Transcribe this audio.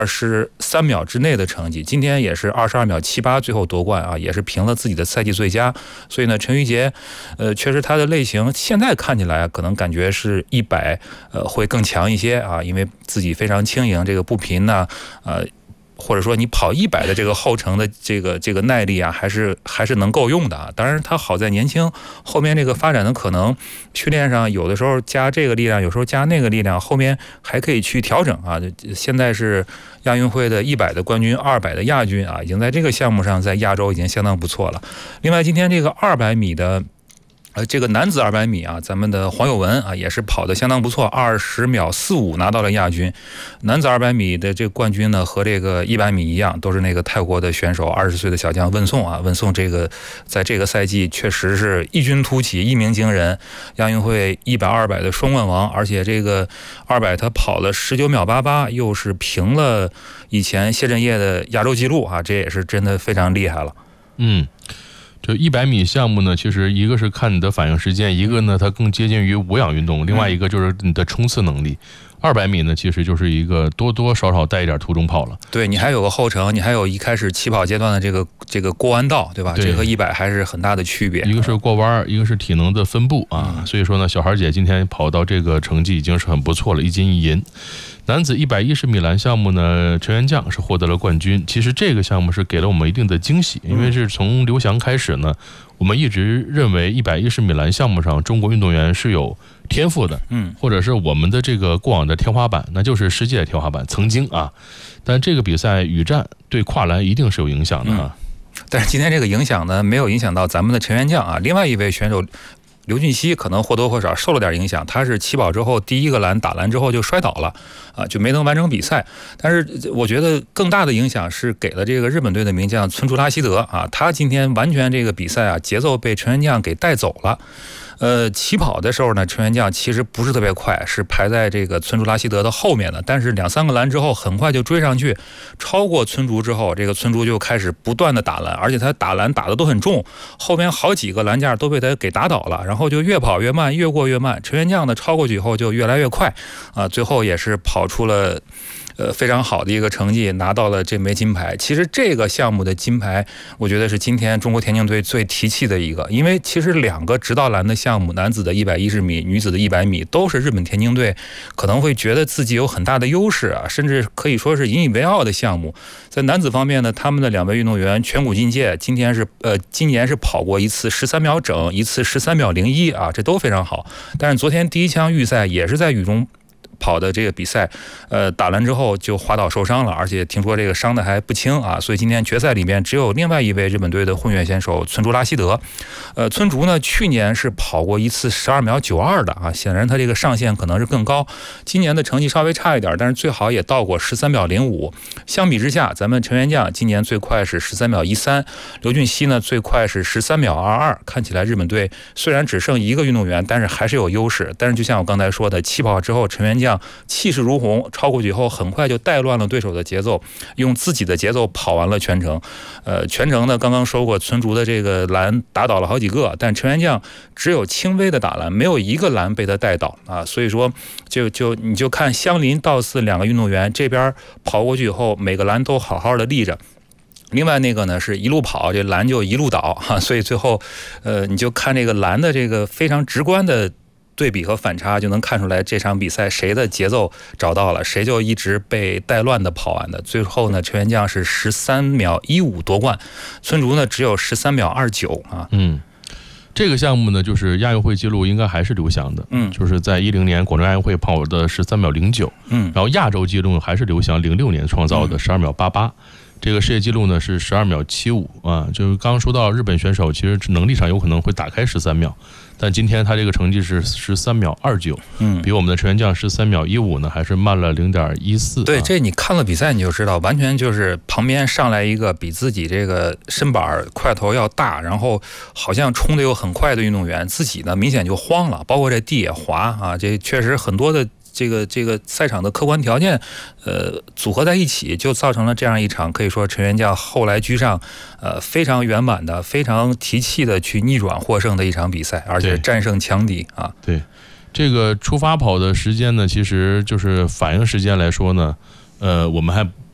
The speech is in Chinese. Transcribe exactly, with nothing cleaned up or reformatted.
二十三秒之内的成绩，今天也是二十二秒七八，最后夺冠啊，也是凭了自己的赛季最佳。所以呢，陈玉洁，呃，确实他的类型现在看起来可能感觉是一百，呃，会更强一些啊，因为自己非常轻盈，这个步频呢，呃。或者说你跑一百的这个后程的这个这个耐力啊，还是还是能够用的啊。当然他好在年轻，后面这个发展的可能训练上有的时候加这个力量，有时候加那个力量，后面还可以去调整啊。现在是亚运会的一百的冠军，二百的亚军啊，已经在这个项目上在亚洲已经相当不错了。另外今天这个二百米的。呃，这个男子二百米啊，咱们的黄有文啊也是跑得相当不错，二十秒四五拿到了亚军。男子二百米的这个冠军呢，和这个一百米一样，都是那个泰国的选手，二十岁的小将温颂啊。温颂这个在这个赛季确实是异军突起，一鸣惊人，亚运会一百、二百的双冠王，而且这个二百他跑了十九秒八八，又是平了以前谢震业的亚洲纪录啊，这也是真的非常厉害了。 嗯。这一百米项目呢，其实一个是看你的反应时间，一个呢它更接近于无氧运动，另外一个就是你的冲刺能力。二百米呢，其实就是一个多多少少带一点途中跑了。 对，你还有个后程，你还有一开始起跑阶段的这个这个过弯道，对吧？ 对， 这和一百还是很大的区别。 一个是过弯，一个是体能的分布啊。嗯、所以说呢，小孩姐今天跑到这个成绩已经是很不错了，一金一银。男子一百一十米栏项目呢，陈元将是获得了冠军。其实这个项目是给了我们一定的惊喜，因为是从刘翔开始呢，我们一直认为一百一十米栏项目上中国运动员是有天赋的，嗯，或者是我们的这个过往的天花板，那就是世界天花板，曾经啊。但这个比赛羽战对跨栏一定是有影响的啊。 嗯、但是今天这个影响呢，没有影响到咱们的陈元将啊，另外一位选手。刘俊熙可能或多或少受了点影响，他是起跑之后第一个栏打栏之后就摔倒了啊，就没能完成比赛。但是我觉得更大的影响是给了这个日本队的名将村竹拉希德啊，他今天完全这个比赛啊节奏被陈元将给带走了。呃，起跑的时候呢，陈元将其实不是特别快，是排在这个村竹拉希德的后面的。但是两三个栏之后，很快就追上去，超过村竹之后，这个村竹就开始不断的打栏，而且他打栏打的都很重，后面好几个栏架都被他给打倒了，然后就越跑越慢，越过越慢。陈元将呢超过去以后就越来越快，啊，最后也是跑出了。呃，非常好的一个成绩，拿到了这枚金牌。其实这个项目的金牌，我觉得是今天中国田径队最提气的一个，因为其实两个直道栏的项目，男子的一百一十米，女子的一百米，都是日本田径队可能会觉得自己有很大的优势啊，甚至可以说是引以为傲的项目。在男子方面呢，他们的两位运动员全国进界，今天是呃，今年是跑过一次十三秒整，一次十三秒零一啊，这都非常好。但是昨天第一枪预赛也是在雨中。跑的这个比赛，呃，打完之后就滑倒受伤了，而且听说这个伤的还不轻啊，所以今天决赛里面只有另外一位日本队的混血选手村竹拉希德，呃，村竹呢去年是跑过一次十二秒九二的啊，显然他这个上限可能是更高，今年的成绩稍微差一点，但是最好也到过十三秒零五。相比之下，咱们陈元将今年最快是十三秒一三，刘俊熙呢最快是十三秒二二，看起来日本队虽然只剩一个运动员，但是还是有优势。但是就像我刚才说的，起跑之后陈元将气势如虹，超过去以后很快就带乱了对手的节奏，用自己的节奏跑完了全程。呃，全程呢，刚刚说过村竹的这个栏打倒了好几个，但陈元将只有轻微的打栏，没有一个栏被他带倒啊。所以说，就就你就看相邻倒似两个运动员，这边跑过去以后，每个栏都好好的立着。另外那个呢是一路跑，这栏就一路倒哈、啊，所以最后，呃，你就看这个栏的这个非常直观的。对比和反差就能看出来这场比赛谁的节奏找到了，谁就一直被带乱的跑完的。最后呢，陈元将是十三秒一五夺冠，村竹呢只有十三秒二九啊。 嗯，这个项目呢，就是亚运会纪录应该还是刘翔的，嗯，就是在一零年广州亚运会跑的十三秒零九，嗯，然后亚洲纪录还是刘翔零六年创造的十二秒八八。这个世界纪录呢是十二秒七五啊，就是刚刚说到日本选手其实能力上有可能会打开十三秒，但今天他这个成绩是十三秒二九，嗯，比我们的陈元将十三秒一五呢还是慢了零点一四。 对，这你看了比赛你就知道，完全就是旁边上来一个比自己这个身板块头要大，然后好像冲的又很快的运动员，自己呢明显就慌了，包括这地也滑啊，这确实很多的。这个这个赛场的客观条件，呃，组合在一起，就造成了这样一场可以说陈元将后来居上，呃，非常圆满的、非常提气的去逆转获胜的一场比赛，而且战胜强敌啊。 对，这个出发跑的时间呢，其实就是反应时间来说呢，呃，我们还